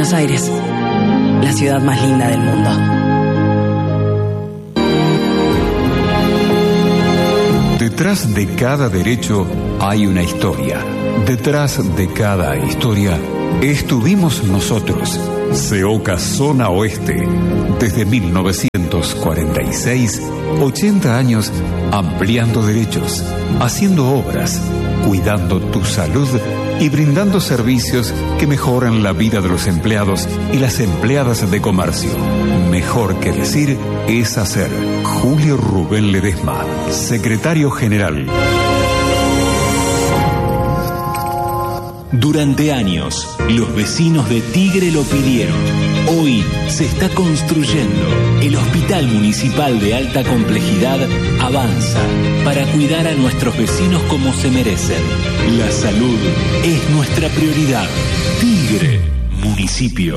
Buenos Aires, la ciudad más linda del mundo. Detrás de cada derecho hay una historia. Detrás de cada historia estuvimos nosotros. CEOCA Zona Oeste. Desde 1946, 80 años ampliando derechos, haciendo obras, cuidando tu salud y brindando servicios que mejoran la vida de los empleados y las empleadas de comercio. Mejor que decir es hacer. Julio Rubén Ledesma, secretario general. Durante años, los vecinos de Tigre lo pidieron. Hoy se está construyendo. El Hospital Municipal de Alta Complejidad avanza para cuidar a nuestros vecinos como se merecen. La salud es nuestra prioridad. Tigre, municipio.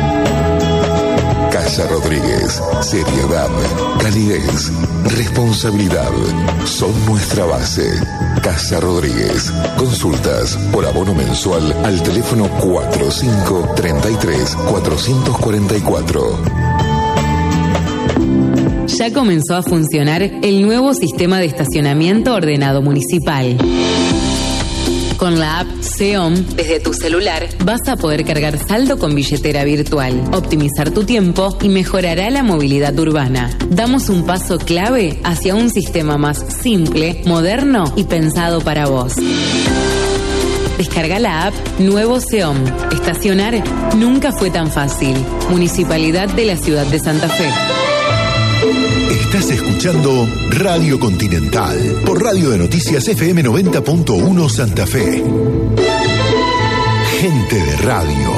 Casa Rodríguez. Seriedad, calidez, responsabilidad son nuestra base. Casa Rodríguez. Consultas por abono mensual al teléfono 4533-444. Ya comenzó a funcionar el nuevo sistema de estacionamiento ordenado municipal. Con la app SEOM, desde tu celular, vas a poder cargar saldo con billetera virtual, optimizar tu tiempo y mejorará la movilidad urbana. Damos un paso clave hacia un sistema más simple, moderno y pensado para vos. Descarga la app Nuevo SEOM. Estacionar nunca fue tan fácil. Municipalidad de la Ciudad de Santa Fe. Estás escuchando Radio Continental por Radio de Noticias FM 90.1 Santa Fe. Gente de radio.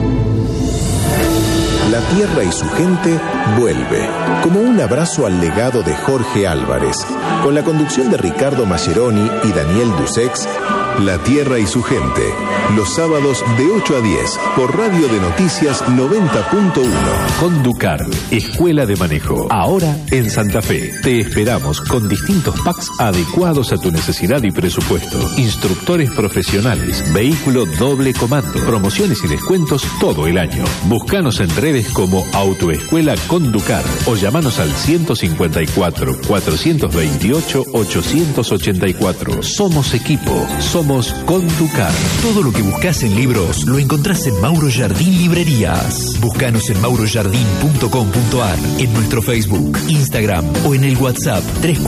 La tierra y su gente vuelve, como un abrazo al legado de Jorge Álvarez, con la conducción de Ricardo Mascheroni y Daniel Dusex. La tierra y su gente, los sábados de 8 a 10 por Radio de Noticias 90.1. Conducar, Escuela de Manejo, ahora en Santa Fe. Te esperamos con distintos packs adecuados a tu necesidad y presupuesto. Instructores profesionales, vehículo doble comando, promociones y descuentos todo el año. Búscanos en redes como Autoescuela Conducar o llamanos al 154-428-884. Somos equipo, somos Conducar. Todo lo que buscas en libros lo encontrás en Mauro Jardín Librerías. Búscanos en maurojardín.com.ar, en nuestro Facebook, Instagram o en el WhatsApp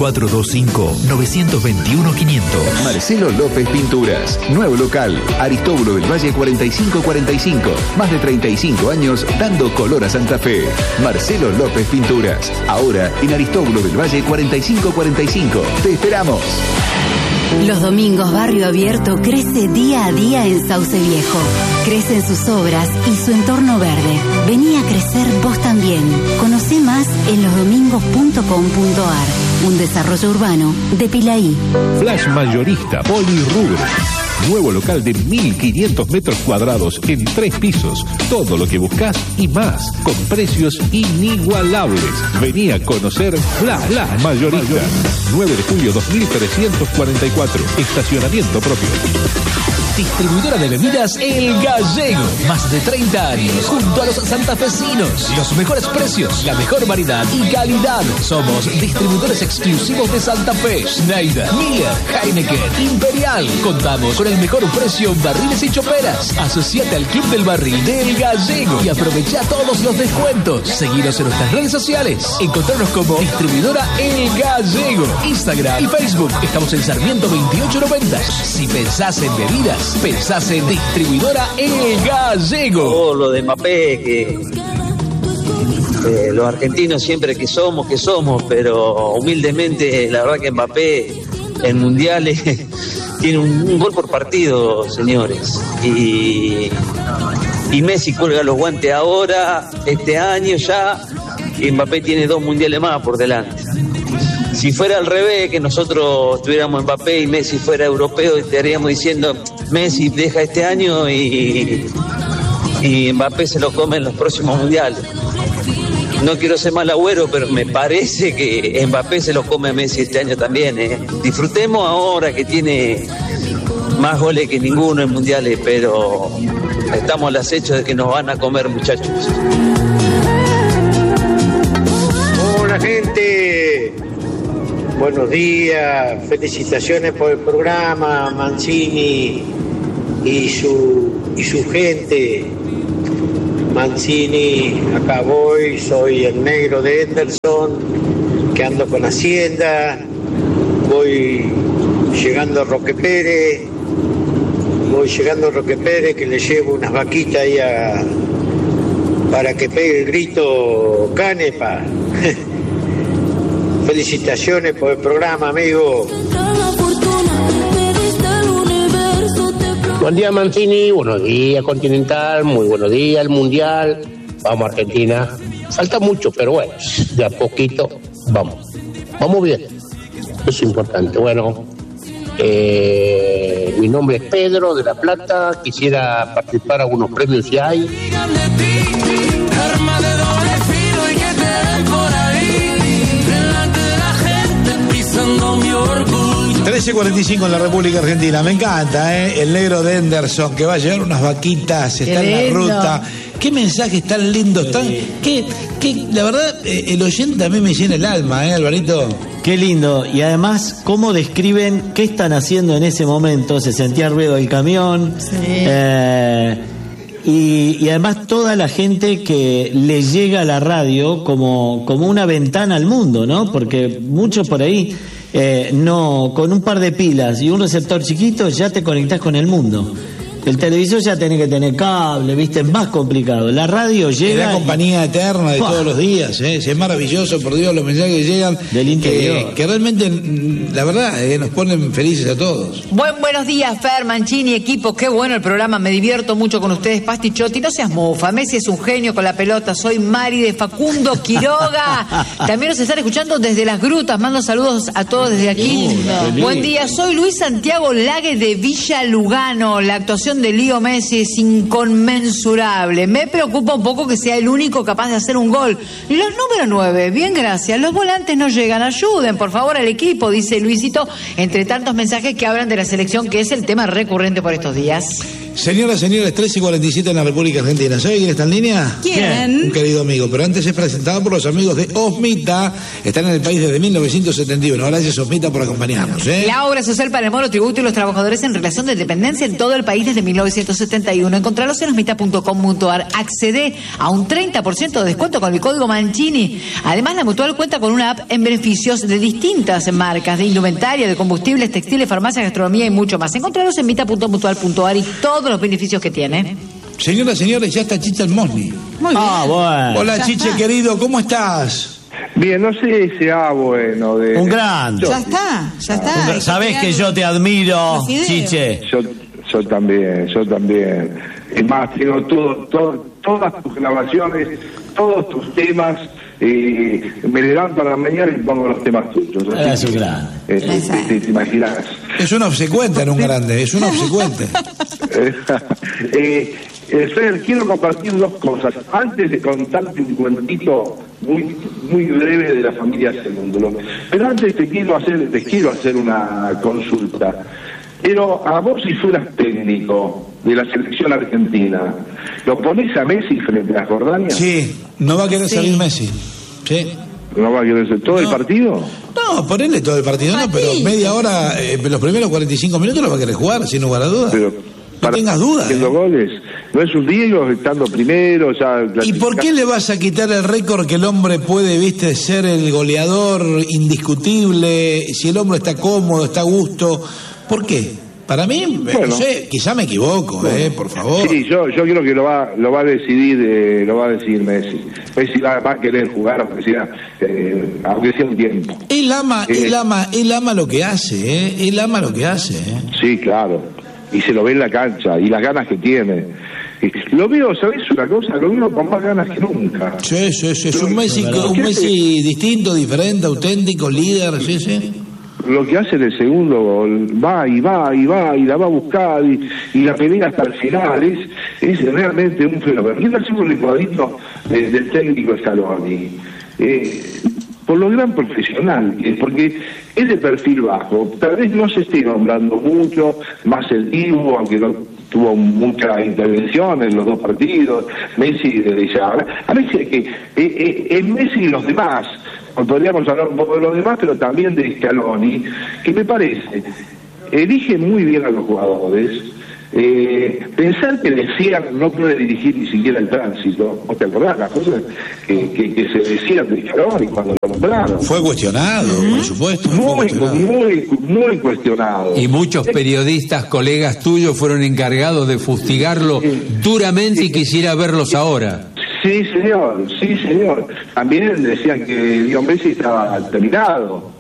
3425-921-500. Marcelo López Pinturas. Nuevo local. Aristóbulo del Valle 4545. Más de 35 años dando color a Santa Fe. Marcelo López Pinturas. Ahora en Aristóbulo del Valle 4545. Te esperamos. Los domingos Barrio Abierto crece día a día en Sauce Viejo. Crecen sus obras y su entorno verde. Vení a crecer vos también. Conocé más en losdomingos.com.ar. Un desarrollo urbano de Pilaí. Flash Mayorista Polirrubro. Nuevo local de 1.500 metros cuadrados en 3 pisos. Todo lo que buscas y más, con precios inigualables. Vení a conocer Flash Mayorista. 9 de julio 2344. Estacionamiento propio. Distribuidora de bebidas El Gallego. Más de 30 años junto a los santafesinos. Los mejores precios, la mejor variedad y calidad. Somos distribuidores exclusivos de Santa Fe. Schneider, Miller, Heineken, Imperial. Contamos con el mejor precio en barriles y choperas. Asociate al Club del Barril de El Gallego y aprovecha todos los descuentos. Seguinos en nuestras redes sociales. Encontrarnos como distribuidora El Gallego. Instagram y Facebook. Estamos en Sarmiento 2890. Si pensás en bebidas, pensás en distribuidora El Gallego. Lo de Mbappé, que los argentinos siempre que somos, pero humildemente la verdad que Mbappé en mundiales tiene un gol por partido, señores. Y Messi cuelga los guantes ahora, este año ya, y Mbappé tiene 2 mundiales más por delante. Si fuera al revés, que nosotros tuviéramos Mbappé y Messi fuera europeo, estaríamos diciendo Messi deja este año y Mbappé se lo come en los próximos mundiales. No quiero ser mal agüero, pero me parece que Mbappé se lo come a Messi este año también. Disfrutemos ahora que tiene más goles que ninguno en mundiales, pero estamos al acecho de que nos van a comer, muchachos. Hola, gente. Buenos días. Felicitaciones por el programa, Mancini y su gente. Mancini, acá voy, soy el negro de Henderson, que ando con Hacienda, voy llegando a Roque Pérez, que le llevo unas vaquitas ahí para que pegue el grito Canepa. Felicitaciones por el programa, amigo. Buen día, Mancini, buenos días, Continental, muy buenos días, el Mundial. Vamos, Argentina. Falta mucho, pero bueno, de a poquito vamos bien. Eso es importante. Bueno, mi nombre es Pedro de La Plata, quisiera participar a algunos premios si hay. 13:45 en la República Argentina. Me encanta, el negro de Henderson, que va a llevar unas vaquitas, está en la ruta. Qué mensajes tan lindos, que la verdad, el oyente a mí me llena el alma, Alvarito. Qué lindo. Y además, cómo describen qué están haciendo en ese momento. Se sentía el ruido del camión. Sí. Y además toda la gente que le llega a la radio como una ventana al mundo, ¿no? Porque muchos por ahí, no, con un par de pilas y un receptor chiquito ya te conectás con el mundo. El televisor ya tiene que tener cable, ¿viste? Es más complicado. La radio llega... Es la compañía eterna de todos los días, es maravilloso, por Dios, los mensajes que llegan del interior. Que realmente, la verdad, nos ponen felices a todos. Buenos días, Fer, Mancini, equipo. Qué bueno el programa, me divierto mucho con ustedes, Pastichotti. No seas mofa, Messi es un genio con la pelota. Soy Mari de Facundo Quiroga. También nos están escuchando desde Las Grutas. Mando saludos a todos desde aquí. Buen día, soy Luis Santiago Lague de Villa Lugano. La actuación de Leo Messi es inconmensurable. Me preocupa un poco que sea el único capaz de hacer un gol. Los número 9, bien, gracias. Los volantes no llegan, ayuden por favor al equipo, dice Luisito, entre tantos mensajes que hablan de la selección, que es el tema recurrente por estos días. Señoras, señores, 13:47 en la República Argentina. ¿Sabe quién está en línea? ¿Quién? Un querido amigo, pero antes es presentado por los amigos de Osmita. Están en el país desde 1971. Gracias, Osmita, por acompañarnos. La obra social para el monotributo y los trabajadores en relación de dependencia en todo el país desde 1971. Encontralos en osmita.com.ar. Accede a un 30% de descuento con el código Mancini. Además, la Mutual cuenta con una app en beneficios de distintas marcas de indumentaria, de combustibles, textiles, farmacia, gastronomía y mucho más. Encontralos en mita.mutual.ar y todos los beneficios que tiene. Señoras, señores, ya está Chicha el Mosni. Muy bien. Bueno. Hola, Chiche, querido, ¿cómo estás? Bien, no sé si bueno de... Un grande. Ya está. Sabés que yo te admiro, Chiche. Yo también. Es más, tengo todas tus grabaciones, todos tus temas. Me levanto a la mañana y pongo los temas tuyos. Es un grande. Te imaginas. Es una obsecuente, no un grande, es una obsecuente. Fer, quiero compartir dos cosas. Antes de contarte un cuentito muy breve de la familia Segundo. Pero antes te quiero hacer una consulta. Pero a vos, si fueras técnico de la selección argentina, ¿lo ponés a Messi frente a Jordania? Sí, no va a querer salir Messi. Sí. ¿No va a querer ser todo el partido? No, ponele todo el partido, no, pero media hora, los primeros 45 minutos lo va a querer jugar, sin lugar a dudas. Pero no tengas dudas. Haciendo goles. No es un Diego estando primero, ya... ¿Y por qué le vas a quitar el récord que el hombre puede, ser el goleador indiscutible, si el hombre está cómodo, está a gusto? ¿Por qué? Para mí, bueno, no sé, quizá me equivoco, por favor. Sí, yo creo que lo va a decidir Messi. Messi va a querer jugar aunque sea un tiempo. Él ama lo que hace, él ama lo que hace. Sí, claro. Y se lo ve en la cancha y las ganas que tiene. Lo veo, ¿sabes una cosa? Lo veo con más ganas que nunca. Sí, es un Messi distinto, diferente, auténtico, líder, sí. Lo que hace en el segundo gol, va y la va a buscar y la pelea hasta el final, es realmente un fenómeno. ¿Quién ha sido el licuadito del técnico Scaloni? Por lo gran profesional, porque es de perfil bajo, tal vez no se esté nombrando mucho, más el Dibu, aunque tuvo mucha intervención en los dos partidos. Messi desde ya. A Messi es Messi y los demás. Podríamos hablar un poco de los demás, pero también de Scaloni, que me parece elige muy bien a los jugadores. Pensar que decían no puede dirigir ni siquiera el tránsito, ¿no te acordás las cosas que se decían de Scaloni cuando lo nombraron? Fue cuestionado, por supuesto. Muy cuestionado. Y muchos periodistas, colegas tuyos, fueron encargados de fustigarlo duramente y quisiera verlos ahora. Sí, señor. También decían que Lionel Messi estaba terminado.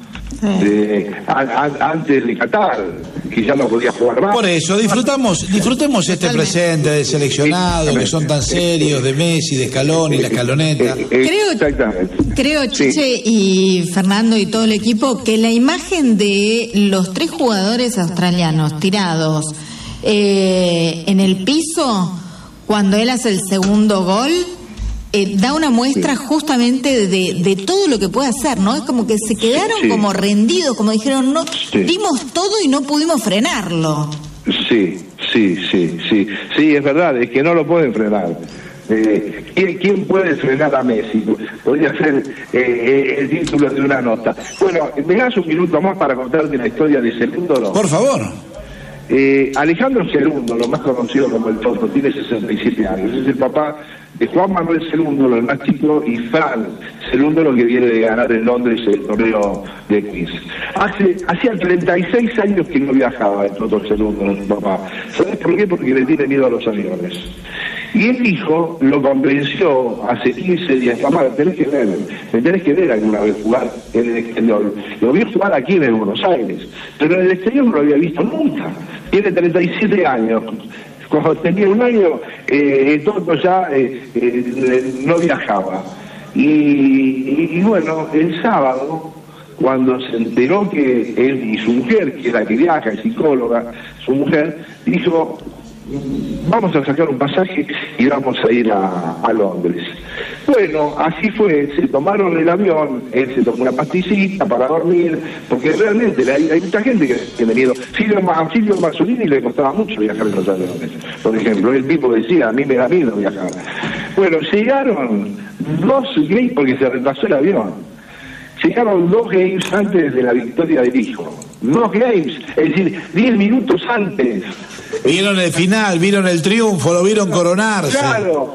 Antes de Qatar, que ya no podía jugar más. Por eso, disfrutemos este presente de seleccionado, que son tan serios, de Messi, de Scaloni, la escaloneta. Creo, Chiche y Fernando y todo el equipo, que la imagen de los 3 jugadores australianos tirados en el piso, cuando él hace el segundo gol, da una muestra justamente de todo lo que puede hacer, ¿no? Es como que se quedaron como rendidos, como dijeron, no, dimos todo y no pudimos frenarlo. Sí, es verdad, es que no lo pueden frenar. ¿Quién puede frenar a Messi? Podría ser el título de una nota. Bueno, ¿me das un minuto más para contarte la historia de Celúndolo? Por favor. Alejandro Celúndolo, más conocido como el Toto, tiene 67 años. Es el papá de Juan Manuel Celúndolo, el más chico, y Fran Celúndolo, que viene de ganar en Londres el torneo de Quiz. Hacía 36 años que no viajaba el Toto Celúndolo, su papá. ¿Sabes por qué? Porque le tiene miedo a los aviones. Y el hijo lo convenció hace 15 días, papá, me tenés que ver alguna vez jugar en el exterior. Lo vi jugar aquí en Buenos Aires, pero en el exterior no lo había visto nunca. Tiene 37 años. Cuando tenía un año, el Toto ya no viajaba. Y bueno, el sábado, cuando se enteró que él y su mujer, que es la que viaja, es psicóloga, su mujer, dijo, vamos a sacar un pasaje y vamos a ir a Londres. Bueno, así fue, se tomaron el avión, él se tomó una pastillita para dormir, porque realmente hay mucha gente que tiene miedo. A Silvio Mazzolini le costaba mucho viajar en los aviones, por ejemplo, él mismo decía, a mí me da miedo viajar. Bueno, llegaron 2 games, porque se retrasó el avión, llegaron 2 games antes de la victoria del hijo. 2 games, es decir, 10 minutos antes. Vieron el final, vieron el triunfo, lo vieron coronarse. Claro,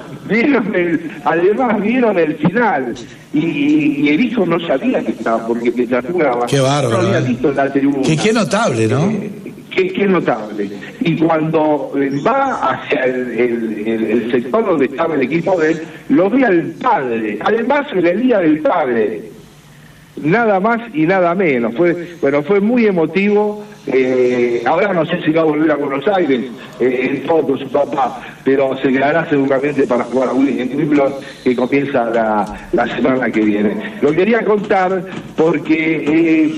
además vieron el final. Y el hijo no sabía que estaba, porque mientras jugaba, qué bárbaro, no había visto la tribuna. Qué notable, ¿no? Qué notable. Y cuando va hacia el sector donde estaba el equipo de él, lo ve al padre. Además, en el día del padre. Nada más y nada menos. Fue muy emotivo. Ahora no sé si va a volver a Buenos Aires el Toto, su papá, pero se quedará seguramente para jugar a Wimbledon, que comienza la semana que viene. Lo quería contar porque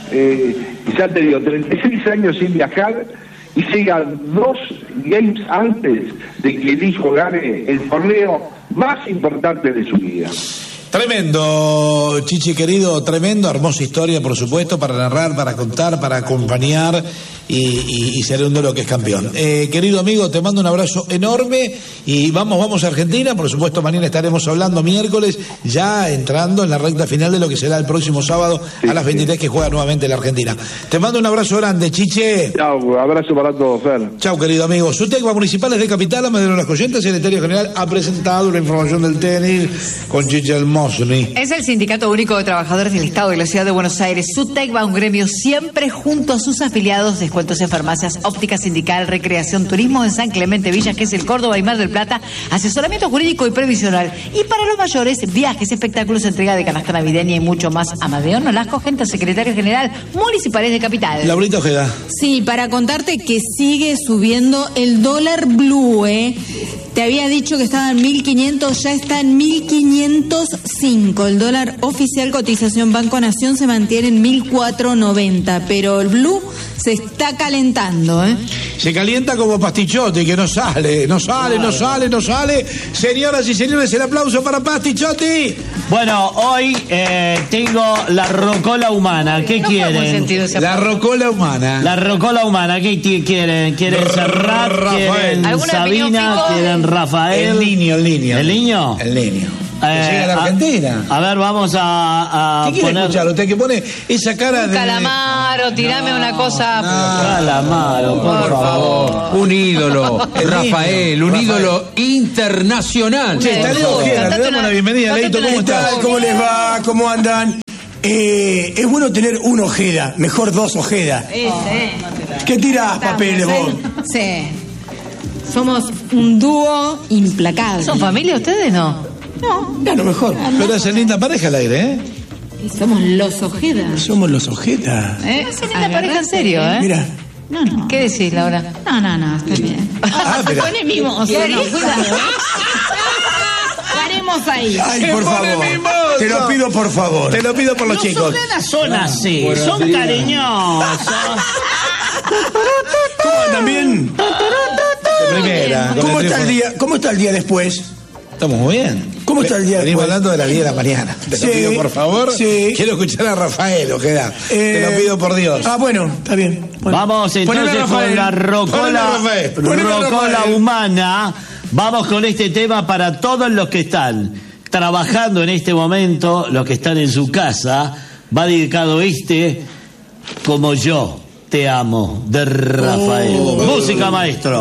ya te digo, 36 años sin viajar y sigan 2 games antes de que el hijo gane el torneo más importante de su vida. Tremendo, Chichi querido, tremendo, hermosa historia, por supuesto, para narrar, para contar, para acompañar y Celúndolo, que es campeón. Querido amigo, te mando un abrazo enorme y vamos a Argentina. Por supuesto, mañana estaremos hablando miércoles, ya entrando en la recta final de lo que será el próximo sábado a las 23, que juega nuevamente la Argentina. Te mando un abrazo grande, Chiche. Chau, abrazo para todos, Fer. Chau, querido amigo. Sutecba Municipales de Capital, Amadero Las Corrientes, secretario general, ha presentado la información del tenis con Chiche Almosni. Es el Sindicato Único de Trabajadores del Estado de la Ciudad de Buenos Aires. Sutecba, un gremio siempre junto a sus afiliados. Descuentos en farmacias, óptica sindical, recreación, turismo en San Clemente Villa, que es el Córdoba y Mar del Plata, asesoramiento jurídico y previsional. Y para los mayores, viajes, espectáculos, entrega de canasta navideña y mucho más. Amadeo Nolasco, gente, secretario general Municipales de Capital. Laurita Ojeda. Sí, para contarte que sigue subiendo el dólar blue, Te había dicho que estaba en 1.500, ya está en 1.505. El dólar oficial cotización Banco Nación se mantiene en 1.490, pero el blue se está está calentando, ¿eh? Se calienta como pastichote, que no sale. Señoras y señores, el aplauso para Pastichotti. Bueno, hoy tengo la rocola humana. ¿Qué quieren? La rocola humana. La rocola humana. ¿Qué quieren? ¿Quieren Serrat? ¿Quieren Sabina? ¿Quieren Rafael? El niño. ¿El niño? El niño. Llega a la Argentina. A ver, vamos a ¿qué quiere poner... escuchar? Usted que pone esa cara de... Calamaro, tirame una cosa. Calamaro, por favor. Un ídolo, Rafael, un ídolo internacional. Che, está Leo Ojeda, le damos la bienvenida. Leito, ¿cómo estás? ¿Cómo les va? ¿Cómo andan? Es bueno tener un Ojeda, mejor dos Ojeda. ¿Qué tirás, papeles vos? Sí. Somos un dúo implacable. ¿Son familia ustedes, no? No. Claro, mejor. Pero es linda pareja al aire, ¿eh? Y somos los Ojeda. Somos los Ojeda. Es linda pareja en serio, ¿eh? Mira. No. ¿Qué decís, Laura? No, está bien. Se pone mimoso. Paremos ahí. Ay, por favor. Te lo pido, por favor. Te lo pido por los chicos. Son así, son cariñosos. ¿Cómo andan bien? De primera. ¿Cómo está el día después? Estamos muy bien. ¿Cómo está el día Venimos después? hablando de la vida de la mañana. Te lo pido, por favor. Sí. Quiero escuchar a Rafael, Ojeda. Te lo pido por Dios. Ah, bueno, está bien. Bueno. Vamos entonces con la rocola humana. Vamos con este tema para todos los que están trabajando en este momento, los que están en su casa. Va dedicado Como yo te amo, de Rafael. Música, maestro.